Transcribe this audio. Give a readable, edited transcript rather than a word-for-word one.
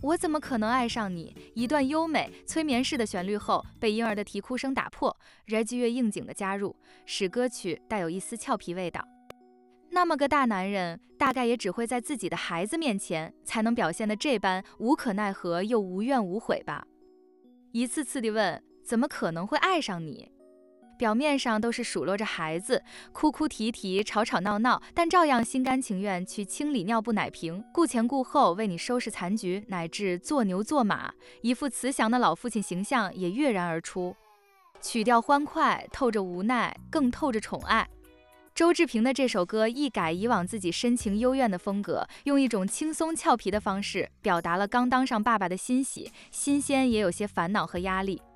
我怎么可能爱上你？一段优美催眠式的旋律后，被婴儿的啼哭声打破。Reggie 乐应景的加入，使歌曲带有一丝俏皮味道。那么个大男人，大概也只会在自己的孩子面前，才能表现得这般无可奈何又无怨无悔吧？一次次地问，怎么可能会爱上你？表面上都是数落着孩子，哭哭啼啼，吵吵闹闹，但照样心甘情愿去清理尿布奶瓶，顾前顾后为你收拾残局，乃至做牛做马，一副慈祥的老父亲形象也跃然而出。曲调欢快，透着无奈，更透着宠爱。周志平的这首歌一改以往自己深情幽怨的风格，用一种轻松俏皮的方式，表达了刚当上爸爸的欣喜，新鲜也有些烦恼和压力。